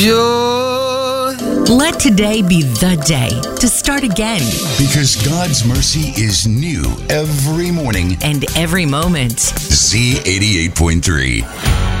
Joy. Let today be the day to start again. Because God's mercy is new every morning. And every moment. Z88.3.